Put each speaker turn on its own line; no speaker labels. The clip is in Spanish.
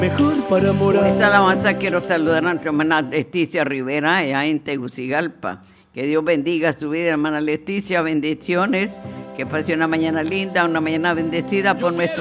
Mejor para morar.
Esta alabanza quiero saludar a nuestra hermana Leticia Rivera, allá en Tegucigalpa. Que Dios bendiga su vida, hermana Leticia. Bendiciones. Que pase una mañana linda, una mañana bendecida por nuestro